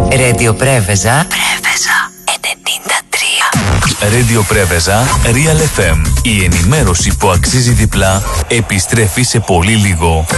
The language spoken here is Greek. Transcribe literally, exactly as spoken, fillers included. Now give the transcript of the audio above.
Radio Πρέβεζα. Πρέβεζα ενενήντα τρία. Radio Πρέβεζα, Real εφ εμ. Η ενημέρωση που αξίζει διπλά επιστρέφει σε πολύ λίγο.